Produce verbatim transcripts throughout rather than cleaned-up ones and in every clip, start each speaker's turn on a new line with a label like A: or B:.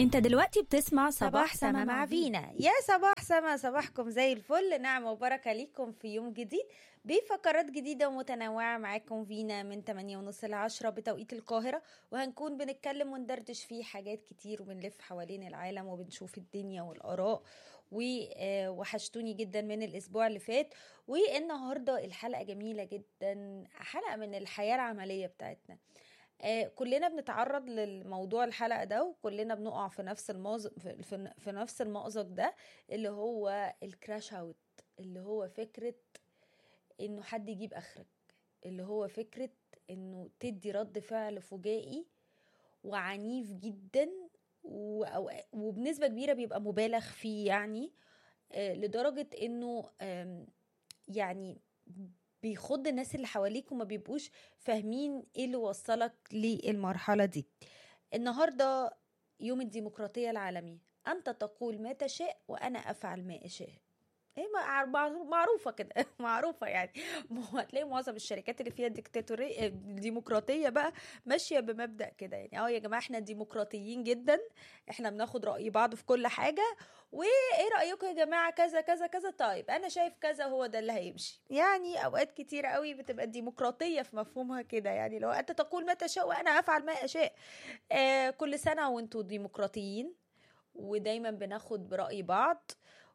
A: انت دلوقتي بتسمع
B: صباح
A: صباح
B: سما
A: سما
B: مع فينا. يا صباح سما، صباحكم زي الفل، نعمة وبركة ليكم في يوم جديد بفقرات جديدة ومتنوعة. معاكم فينا من تمانية ونص ل عشرة بتوقيت القاهرة، وهنكون بنتكلم وندردش فيه حاجات كتير وبنلف حوالين العالم وبنشوف الدنيا والآراء. ووحشتوني جدا من الأسبوع اللي فات، والنهاردة الحلقة جميلة جدا، حلقة من الحياة العملية بتاعتنا. آه، كلنا بنتعرض للموضوع الحلقة ده، وكلنا بنقع في نفس الموز... في... في... في نفس المأزق ده، اللي هو الكراش اوت، اللي هو فكرة انه حد يجيب اخرك، اللي هو فكرة انه تدي رد فعل فجائي وعنيف جدا، و... أو... وبنسبة كبيرة بيبقى مبالغ فيه، يعني آه، لدرجة انه آم، يعني بيخض الناس اللي حواليك وما بيبقوش فاهمين ايه اللي وصلك للمرحلة دي. النهاردة يوم الديمقراطية العالمي، أنت تقول ما تشاء وأنا أفعل ما أشاء. هي مع- مع- معروفة كده معروفة يعني. ما هو هتلاقي معظم الشركات اللي فيها ديكتاتورية ديمقراطية بقى ماشية بمبدأ كده، يعني اه يا جماعة احنا ديمقراطيين جدا، احنا بناخد رأي بعض في كل حاجة، وايه رأيكم يا جماعة كذا كذا كذا، طيب انا شايف كذا هو ده اللي هيمشي. يعني اوقات كتير قوي بتبقى الديمقراطية في مفهومها كده، يعني لو انت تقول ما تشاء وانا افعل ما اشاء. آه كل سنة وانتوا ديمقراطيين، ودايما بناخد برأي بعض،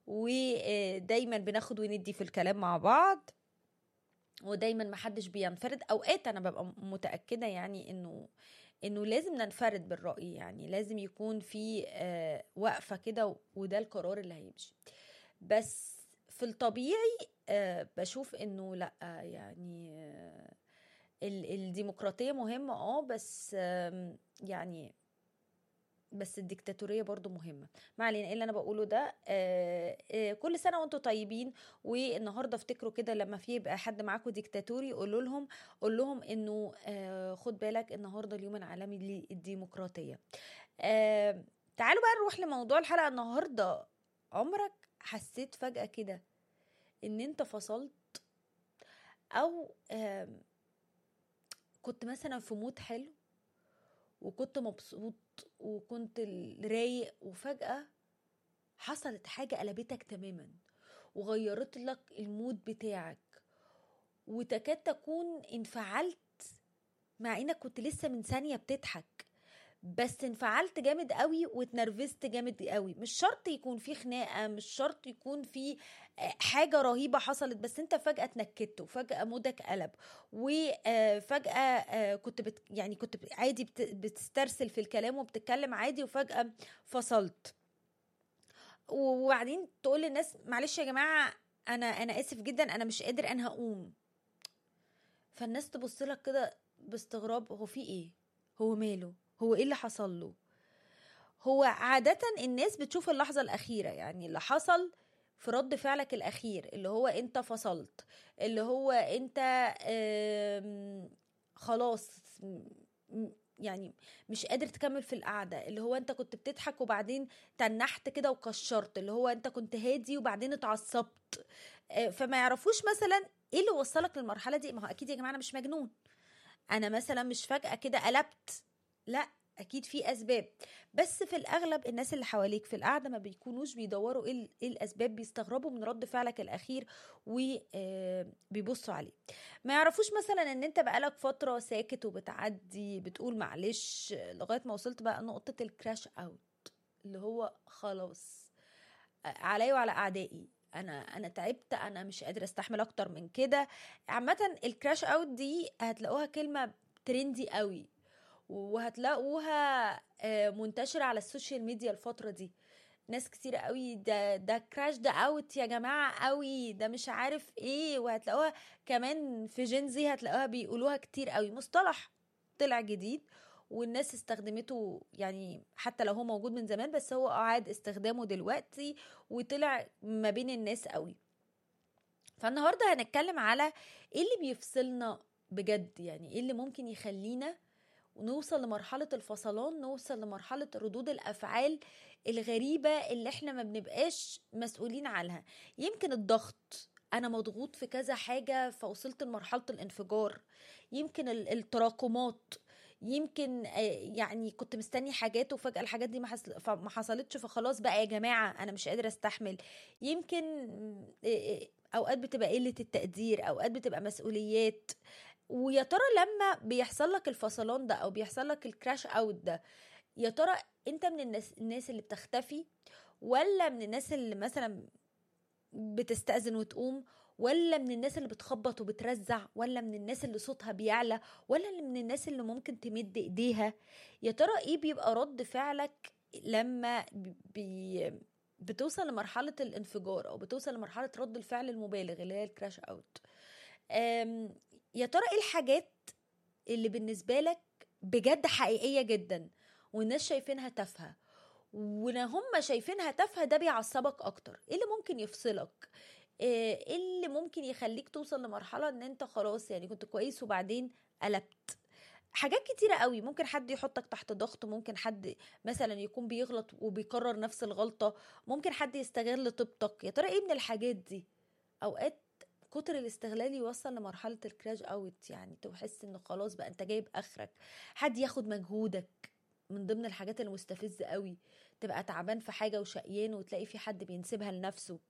B: ودايما بناخد وندي في الكلام مع بعض، ودايما محدش بينفرد. اوقات انا ببقى متأكدة يعني انه انه لازم ننفرد بالرأي، يعني لازم يكون في آه وقفة كده، وده القرار اللي هيمشي. بس في الطبيعي آه بشوف انه لا، يعني آه ال- الديمقراطية مهمة، اه بس آم، يعني بس الديكتاتورية برضو مهمة. ما علينا، ايه اللي انا بقوله ده. آه آه كل سنة وانتم طيبين. والنهاردة افتكروا كده لما في يبقى حد معاكم ديكتاتوري، قولوا لهم قول لهم انه آه خد بالك النهاردة اليوم العالمي للديمقراطية. آه تعالوا بقى نروح لموضوع الحلقة النهاردة. عمرك حسيت فجأة كده ان انت فصلت، او آه كنت مثلا في مود حلو وكنت مبسوط وكنت رايق، وفجأة حصلت حاجة قلبتك تماما وغيرت لك المود بتاعك، وتكاد تكون انفعلت، مع انك كنت لسه من ثانية بتضحك، بس انفعلت جامد قوي واتنرفزت جامد قوي. مش شرط يكون في خناقة، مش شرط يكون في آه، حاجة رهيبة حصلت، بس انت فجأة اتنكدت وفجأة مودك قلب، وفجأة كنت بت يعني كنت بت- عادي بت- بتسترسل في الكلام وبتتكلم عادي، وفجأة فصلت. وبعدين تقول للناس معلش يا جماعة، انا انا اسف جدا، انا مش قادر، انا هقوم. فالناس تبص لك كده باستغراب، هو في ايه؟ هو ماله؟ هو ايه اللي حصل له؟ هو عادة الناس بتشوف اللحظة الأخيرة، يعني اللي حصل في رد فعلك الأخير، اللي هو أنت فصلت، اللي هو أنت آم، خلاص، م- يعني مش قادر تكمل في القعدة، اللي هو أنت كنت بتضحك وبعدين تنحت كده وكشرت، اللي هو أنت كنت هادي وبعدين اتعصبت. آه، فما يعرفوش مثلا ايه اللي وصلك للمرحلة دي. ما هو أكيد يا جماعة أنا مش مجنون، انا مثلا مش فجأة كده قلبت، لا، اكيد في اسباب. بس في الاغلب الناس اللي حواليك في القعده ما بيكونوش بيدوروا ايه ال- إيه الاسباب، بيستغربوا من رد فعلك الاخير وبيبصوا عليه. ما يعرفوش مثلا ان انت بقالك فتره ساكت وبتعدي بتقول معلش، لغايه ما وصلت بقى نقطه الكراش اوت، اللي هو خلاص عليا وعلى اعدائي، انا انا تعبت، انا مش قادره استحمل اكتر من كده. عامه الكراش اوت دي هتلاقوها كلمه ترندي قوي، وهتلاقوها آه، منتشره على السوشيال ميديا الفتره دي. ناس كتير قوي ده ده كراش ده اوت يا جماعه قوي، ده مش عارف ايه. وهتلاقوها كمان في جينزي، هتلاقوها بيقولوها كتير قوي، مصطلح طلع جديد والناس استخدمته، يعني حتى لو هو موجود من زمان بس هو أعاد استخدامه دلوقتي وطلع ما بين الناس قوي. فالنهاردة هنتكلم على ايه اللي بيفصلنا بجد، يعني ايه اللي ممكن يخلينا ونوصل لمرحلة الفصلان، نوصل لمرحلة ردود الأفعال الغريبة اللي احنا ما بنبقاش مسؤولين عنها. يمكن الضغط، أنا مضغوط في كذا حاجة فوصلت لمرحلة الانفجار. يمكن ال- التراكمات، يمكن آه، يعني كنت مستني حاجات وفجأة الحاجات دي ما حصل- ف- ما حصلتش، فخلاص بقى يا جماعة أنا مش قادرة أستحمل. يمكن آه، آه، أوقات بتبقى قلة التقدير، أوقات بتبقى مسؤوليات. ويا ترى لما بيحصل لك الفصلان ده أو بيحصل لك الكراش أوت ده، يا ترى أنت من الناس الناس اللي بتختفي، ولا من الناس اللي مثلا بتستأذن وتقوم، ولا من الناس اللي بتخبط وبترزع، ولا من الناس اللي صوتها بيعلى، ولا اللي من الناس اللي ممكن تمد ايديها؟ يا ترى ايه بيبقى رد فعلك لما بي بتوصل لمرحلة الانفجار او بتوصل لمرحلة رد الفعل المبالغ اللي هي الكراش اوت؟ أم، يا ترى ايه الحاجات اللي بالنسبة لك بجد حقيقية جدا والناس شايفينها تافهة، ولو هم شايفينها تافهة ده بيعصبك اكتر؟ ايه اللي ممكن يفصلك؟ ايه اللي ممكن يخليك توصل لمرحلة ان انت خلاص يعني كنت كويس وبعدين قلبت؟ حاجات كتيرة قوي. ممكن حد يحطك تحت ضغط، ممكن حد مثلا يكون بيغلط وبيكرر نفس الغلطة، ممكن حد يستغل طيبتك. يا ترى ايه من الحاجات دي؟ اوقات كتر الاستغلال يوصل لمرحلة الكراش اوت، يعني تحس انه خلاص بقى انت جايب اخرك. حد ياخد مجهودك. من ضمن الحاجات المستفزة قوي، تبقى تعبان في حاجة وشقيان وتلاقي في حد بينسبها لنفسه.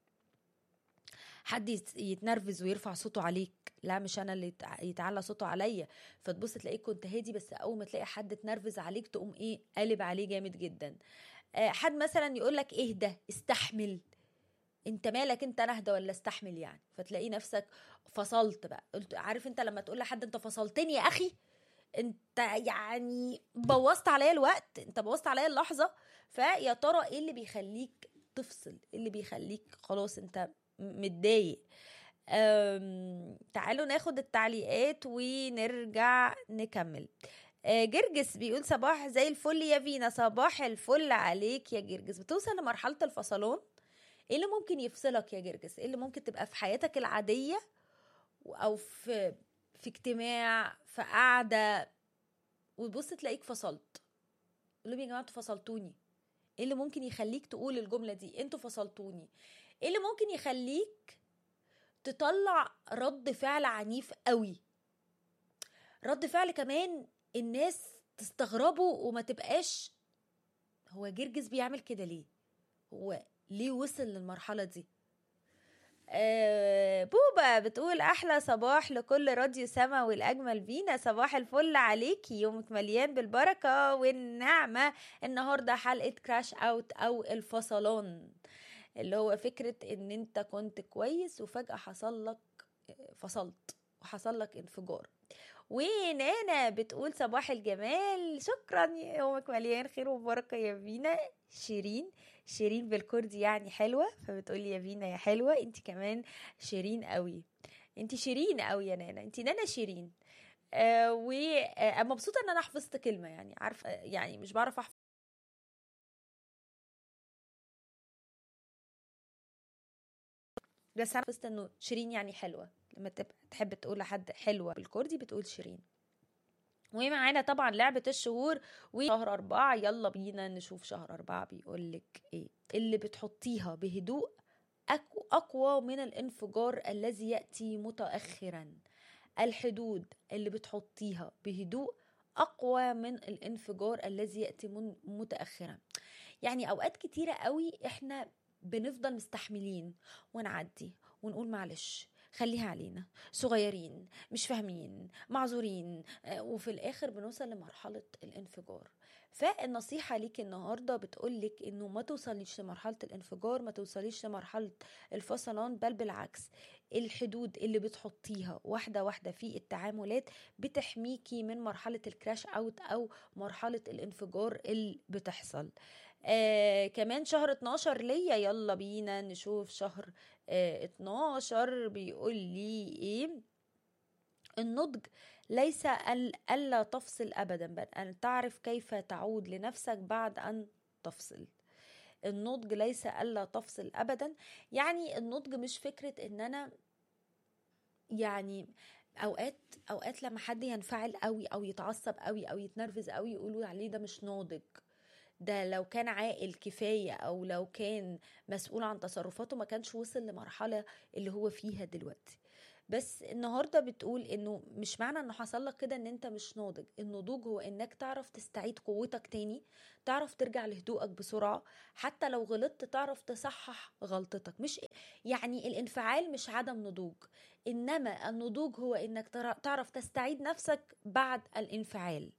B: حد يت- يتنرفز ويرفع صوته عليك، لا مش انا اللي يتع- يتعلى صوته عليا. فتبص تلاقيك كنت هادي، بس اول ما تلاقي حد اتنرفز عليك تقوم ايه قالب عليه جامد جدا. آه، حد مثلا يقولك اهدى استحمل. انت مالك؟ انت انا اهدى ولا استحمل يعني؟ فتلاقي نفسك فصلت بقى. قلت عارف انت لما تقول لحد انت فصلتني يا اخي، انت يعني بوظت عليا الوقت، انت بوظت عليا اللحظة. فيا ترى ايه اللي بيخليك تفصل؟ ايه اللي بيخليك خلاص انت م- متضايق؟ أم، تعالوا ناخد التعليقات ونرجع نكمل. آه، جرجس بيقول صباح زي الفل يا فينا. صباح الفل عليك يا جرجس. بتوصل لمرحلة الفصلان. ايه اللي ممكن يفصلك يا جرجس؟ ايه اللي ممكن تبقى في حياتك العادية او في في اجتماع، في قعدة، وتبص تلاقيك فصلت؟ قول لهم يا جماعة انتوا فصلتوني. ايه اللي ممكن يخليك تقول الجملة دي انتوا فصلتوني؟ ايه اللي ممكن يخليك تطلع رد فعل عنيف قوي؟ رد فعل كمان الناس تستغربه وما تبقاش هو جرجس بيعمل كده ليه؟ هو ليه وصل للمرحلة دي؟ آه بوبا بتقول احلى صباح لكل راديو سما والاجمل بينا. صباح الفل عليكي، يومك مليان بالبركة والنعمة. النهاردة حلقة كراش اوت او الفصلان، اللي هو فكرة ان انت كنت كويس وفجأة حصل لك فصلت وحصل لك انفجار. ونانا بتقول صباح الجمال، شكرا يومك مليان خير وبركة يا فينا. شيرين شيرين بالكردي يعني حلوة، فبتقول يا فينا يا حلوة انت كمان. شيرين قوي، انت شيرين قوي يا نانا، انت نانا شيرين. آه ومبسوطة ان انا حفظت كلمة، يعني عارفة يعني مش بعرف احفظ، بس انا حفظت انه شيرين يعني حلوة. لما تبقى تحب تقول لحد حلوة بالكردي بتقول شيرين. ومعانا طبعا لعبة الشهور وشهر أربعة. يلا بينا نشوف شهر أربعة بيقولك ايه. اللي بتحطيها بهدوء أك- أقوى من الانفجار الذي يأتي متأخرا. الحدود اللي بتحطيها بهدوء أقوى من الانفجار الذي يأتي من متأخرا. يعني أوقات كتيرة قوي إحنا بنفضل مستحملين ونعدي ونقول معلش خليها علينا، صغيرين مش فاهمين معذورين، آه، وفي الآخر بنوصل لمرحلة الانفجار. فالنصيحة ليك النهاردة بتقولك انه ما توصليش لمرحلة الانفجار، ما توصليش لمرحلة الفصلان، بل بالعكس. الحدود اللي بتحطيها واحدة واحدة في التعاملات بتحميكي من مرحلة الكراش اوت او مرحلة الانفجار اللي بتحصل. آه كمان شهر اتناشر ليا. يلا بينا نشوف شهر آه اتناشر بيقول لي ايه. النضج ليس ال- ألا تفصل أبدا، بل أن تعرف كيف تعود لنفسك بعد أن تفصل. النضج ليس ألا تفصل أبدا. يعني النضج مش فكرة ان انا يعني اوقات اوقات لما حد ينفعل قوي او يتعصب قوي او يتنرفز قوي يقولوا عليه ده مش ناضج. ده لو كان عاقل كفاية او لو كان مسؤول عن تصرفاته ما كانش وصل لمرحلة اللي هو فيها دلوقتي. بس النهاردة بتقول انه مش معنى انه حصل لك كده ان انت مش ناضج. النضوج هو انك تعرف تستعيد قوتك تاني، تعرف ترجع لهدوءك بسرعة، حتى لو غلطت تعرف تصحح غلطتك. مش يعني الانفعال مش عدم نضوج، انما النضوج هو انك ترا- تعرف تستعيد نفسك بعد الانفعال.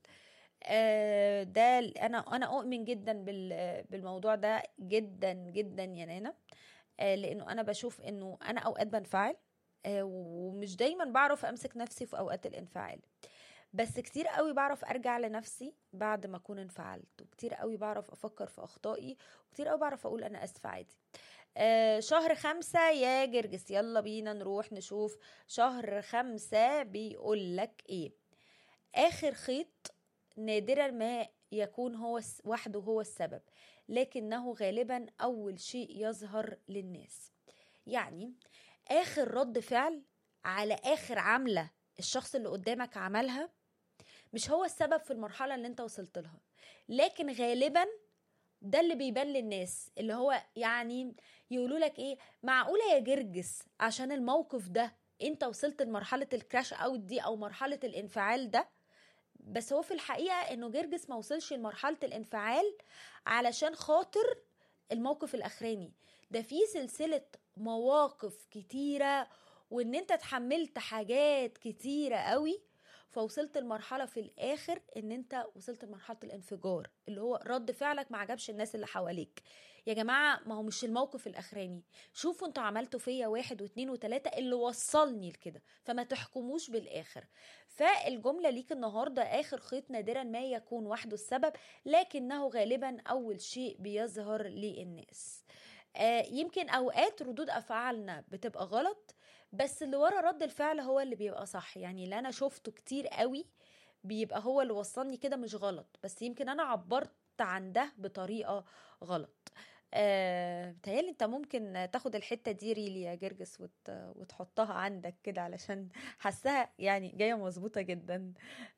B: آه، ده ال- انا انا اؤمن جدا بال- بالموضوع ده جدا جدا يا نانا. آه، لانه انا بشوف انه انا اوقات بنفعل، آه، ومش دايما بعرف امسك نفسي في اوقات الانفعال، بس كتير قوي بعرف ارجع لنفسي بعد ما اكون انفعلت، وكتير قوي بعرف افكر في اخطائي، وكتير قوي بعرف اقول انا اسفة عادي. آه شهر خمسة يا جرجس، يلا بينا نروح نشوف شهر خمسة بيقول لك ايه. اخر خيط نادرا ما يكون هو الس- وحده هو السبب، لكنه غالبا اول شيء يظهر للناس. يعني اخر رد فعل على اخر عملة الشخص اللي قدامك عملها مش هو السبب في المرحلة اللي انت وصلت لها، لكن غالبا ده اللي بيبان للناس. اللي هو يعني يقولوا لك ايه، معقولة يا جرجس عشان الموقف ده انت وصلت لمرحلة الكراش اوت دي او مرحلة الانفعال ده؟ بس هو في الحقيقة انه جرجس ما وصلش لمرحلة الانفعال علشان خاطر الموقف الاخراني ده، في سلسلة مواقف كتيرة، وان انت اتحملت حاجات كتيرة قوي، فوصلت المرحلة في الاخر ان انت وصلت لمرحلة الانفجار اللي هو رد فعلك ما عجبش الناس اللي حواليك. يا جماعة ما هو مش الموقف الاخراني، شوفوا انتوا عملتوا فيا واحد واتنين وتلاتة اللي وصلني لكده، فما تحكموش بالاخر. فالجملة ليك النهاردة، آخر خيط نادرا ما يكون وحده السبب، لكنه غالبا أول شيء بيظهر للناس. آه يمكن أوقات ردود أفعالنا بتبقى غلط، بس اللي ورا رد الفعل هو اللي بيبقى صح. يعني اللي أنا شفته كتير قوي بيبقى هو اللي وصلني كده مش غلط، بس يمكن أنا عبرت عن ده بطريقة غلط. آه، بتهيألي انت ممكن تاخد الحتة دي ريلي يا جرجس وت... وتحطها عندك كده، علشان حاساها يعني جايه مظبوطه جدا.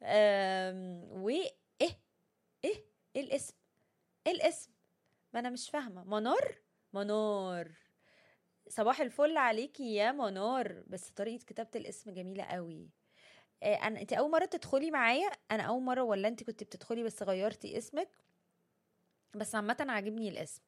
B: أم... وايه ايه ايه ايه الاسم؟ ايه الاسم؟ ما انا مش فاهمه. منار، منار. صباح الفل عليكي يا منار، بس طريقه كتابه الاسم جميله قوي. آه، انا انت اول مره تدخلي معايا؟ انا اول مره ولا انت كنت بتدخلي بس غيرتي اسمك؟ بس عامه عاجبني الاسم.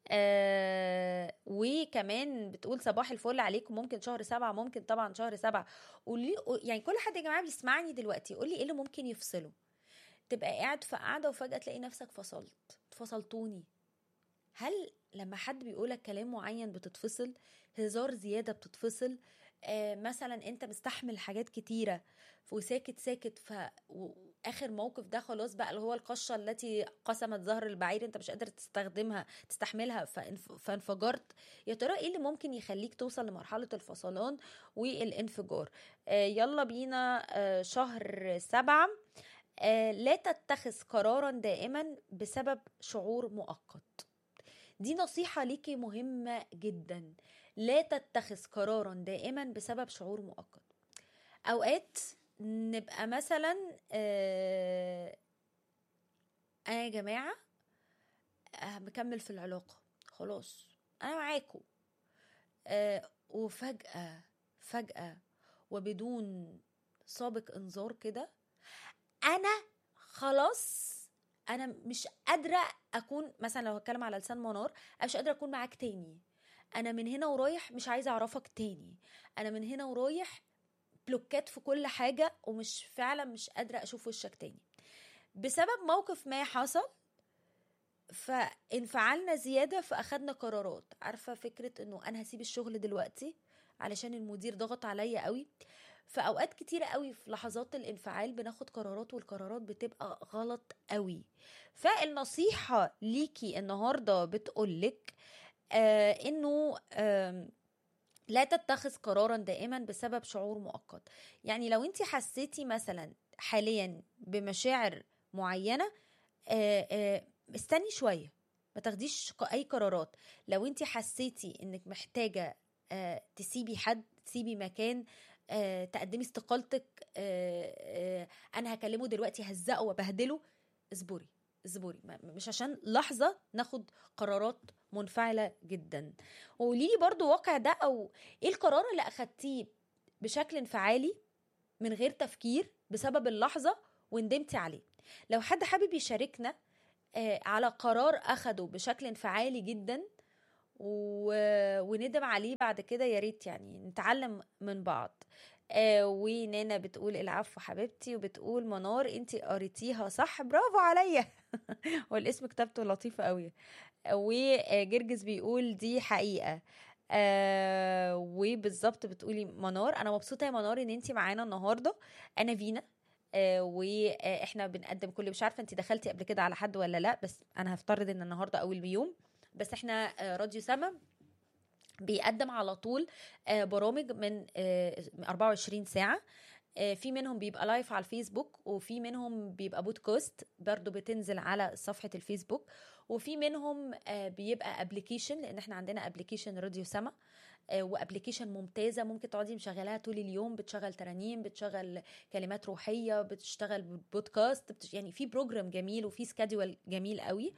B: آه وكمان بتقول صباح الفل عليكم، ممكن شهر سبعة؟ ممكن طبعا شهر سبعة. قولي يعني كل حد يا جماعة بيسمعني دلوقتي قولي ايه اللي ممكن يفصله. تبقى قاعد في قاعدة وفجأة تلاقي نفسك فصلت، فصلتوني. هل لما حد بيقولك كلام معين بتتفصل؟ هزار زيادة بتتفصل؟ آه مثلا انت مستحمل حاجات كتيرة وساكت ساكت، ف اخر موقف ده خلاص بقى اللي هو القشة التي قسمت ظهر البعير، انت مش قادر تستخدمها تستحملها فانف... فانفجرت. يا ترى ايه اللي ممكن يخليك توصل لمرحلة الفصلان والانفجار؟ آه يلا بينا. آه شهر سبعة. آه لا تتخذ قرارا دائما بسبب شعور مؤقت. دي نصيحة ليكي مهمة جدا. لا تتخذ قرارا دائما بسبب شعور مؤقت. اوقات نبقى مثلا آه انا يا جماعة آه مكمل في العلاقة خلاص، انا معاكم، آه وفجأة فجأة وبدون سابق انذار كده انا خلاص انا مش قادره اكون، مثلا لو هتكلم على لسان منار، انا مش قادره اكون معاك تاني، انا من هنا ورايح مش عايزه اعرفك تاني، انا من هنا ورايح بلوكات في كل حاجه، ومش فعلا مش قادره اشوف وشك تاني بسبب موقف ما حصل. فانفعلنا زياده فاخدنا قرارات. عارفه فكره انه انا هسيب الشغل دلوقتي علشان المدير ضغط عليا قوي؟ فاوقات كتيرة قوي في لحظات الانفعال بناخد قرارات، والقرارات بتبقى غلط قوي. فالنصيحة ليكي النهاردة بتقولك آه انه آه لا تتخذ قرارا دائما بسبب شعور مؤقت. يعني لو انت حسيتي مثلا حاليا بمشاعر معينة، آه آه استني شوية، ما تاخديش ق- اي قرارات. لو انت حسيتي انك محتاجة آه تسيبي حد، تسيبي مكان، آه تقدمي استقالتك، آه آه انا هكلمه دلوقتي هزقه وبهدله، اصبري اصبري. ما- مش عشان لحظة ناخد قرارات منفعلة جدا. وقوليلي برضو واقع ده، او ايه القرار اللي اخدتيه بشكل انفعالي من غير تفكير بسبب اللحظة وندمتي عليه. لو حد حابب يشاركنا آه على قرار أخده بشكل انفعالي جدا و... وندم عليه بعد كده، يا ريت يعني نتعلم من بعض. آه ونانا بتقول العفو حبيبتي، وبتقول منار انتي قريتيها صح، برافو عليا. والاسم كتابته لطيفة قوي. وجرجس بيقول دي حقيقة. آه وبالظبط بتقولي منار، انا مبسوطة يا منار ان انتي معانا النهاردة. انا فينا. آه واحنا بنقدم كل، مش عارفة انتي دخلتي قبل كده على حد ولا لا، بس انا هفترض ان النهاردة اول يوم. بس احنا آه راديو سما بيقدم على طول آه برامج من آه أربعة وعشرين ساعة. في منهم بيبقى لايف على الفيسبوك، وفي منهم بيبقى بودكاست برضو بتنزل على صفحة الفيسبوك، وفي منهم بيبقى ابليكيشن، لان احنا عندنا ابليكيشن راديو سما، وابليكيشن ممتازة ممكن تقعدي مشغلها طول اليوم، بتشغل ترانيم، بتشغل كلمات روحية، بتشتغل بودكاست، بتش... يعني في بروجرام جميل وفي سكادول جميل قوي.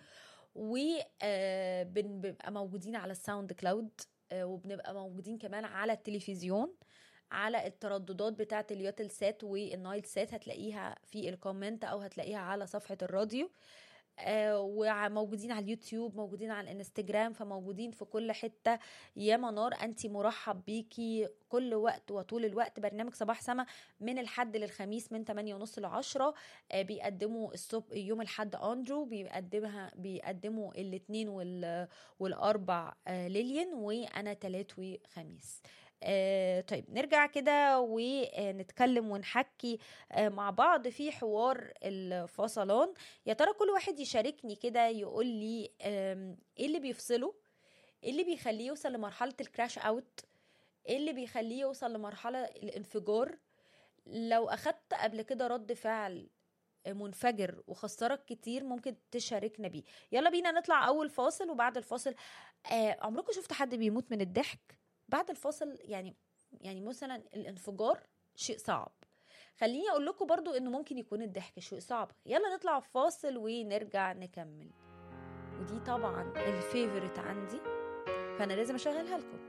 B: وبنبقى موجودين على الساوند كلاود، وبنبقى موجودين كمان على التلفزيون على الترددات بتاعة اليوتل سات والنايل سات، هتلاقيها في الكومنت او هتلاقيها على صفحة الراديو. آه وموجودين على اليوتيوب، موجودين على الانستجرام، فموجودين في كل حتة. يا منار انتي مرحب بيكي كل وقت وطول الوقت. برنامج صباح سما من الحد للخميس من ثمانية ونص لعشرة. آه بيقدموا الصبح يوم الحد اندرو، بيقدمها بيقدموا الاثنين وال والاربع آه ليليان، وانا تلات وخميس. آه طيب نرجع كده ونتكلم ونحكي آه مع بعض في حوار الفصلان. يا ترى كل واحد يشاركني كده يقول لي ايه اللي بيفصله، ايه اللي بيخليه يوصل لمرحلة الكراش اوت، ايه اللي بيخليه يوصل لمرحلة الانفجار. لو اخدت قبل كده رد فعل منفجر وخسرك كتير ممكن تشاركنا بيه. يلا بينا نطلع اول فاصل، وبعد الفاصل آه عمركم شفت حد بيموت من الضحك بعد الفاصل؟ يعني يعني مثلا الانفجار شيء صعب، خليني اقول لكم برضو انه ممكن يكون الضحك شيء صعب. يلا نطلع فاصل ونرجع نكمل. ودي طبعا الفيفوريت عندي، فانا لازم اشغلها لكم.